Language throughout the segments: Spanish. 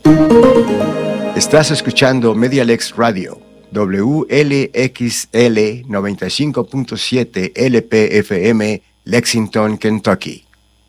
Estás escuchando Medialex Radio, WLXL 95.7 LPFM, Lexington, Kentucky.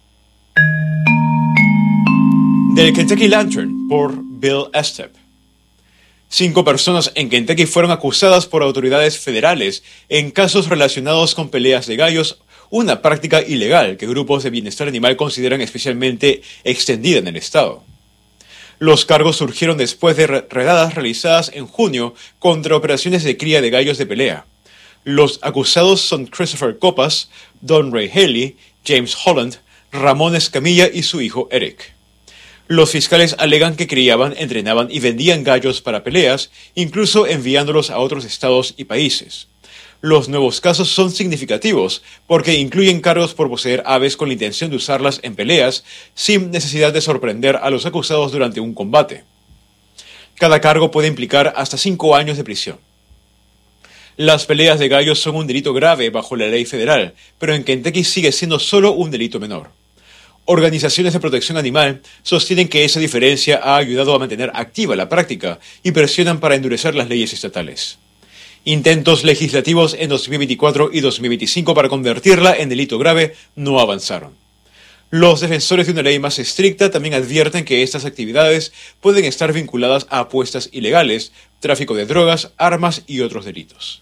Del Kentucky Lantern, por Bill Estep. 5 personas en Kentucky fueron acusadas por autoridades federales en casos relacionados con peleas de gallos, una práctica ilegal que grupos de bienestar animal consideran especialmente extendida en el estado. Los cargos surgieron después de redadas realizadas en junio contra operaciones de cría de gallos de pelea. Los acusados son Christopher Copas, Don Ray Haley, James Holland, Ramón Escamilla y su hijo Eric. Los fiscales alegan que criaban, entrenaban y vendían gallos para peleas, incluso enviándolos a otros estados y países. Los nuevos casos son significativos porque incluyen cargos por poseer aves con la intención de usarlas en peleas sin necesidad de sorprender a los acusados durante un combate. Cada cargo puede implicar hasta 5 años de prisión. Las peleas de gallos son un delito grave bajo la ley federal, pero en Kentucky sigue siendo solo un delito menor. Organizaciones de protección animal sostienen que esa diferencia ha ayudado a mantener activa la práctica y presionan para endurecer las leyes estatales. Intentos legislativos en 2024 y 2025 para convertirla en delito grave no avanzaron. Los defensores de una ley más estricta también advierten que estas actividades pueden estar vinculadas a apuestas ilegales, tráfico de drogas, armas y otros delitos.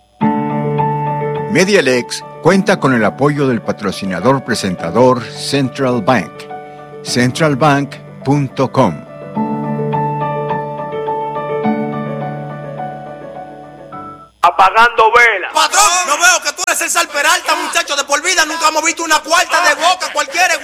Medialex cuenta con el apoyo del patrocinador presentador Central Bank, centralbank.com. Apagando velas. Patrón, no veo que tú eres el Sal Peralta, muchacho de por vida. Nunca hemos visto una cuarta de Boca. Cualquiera es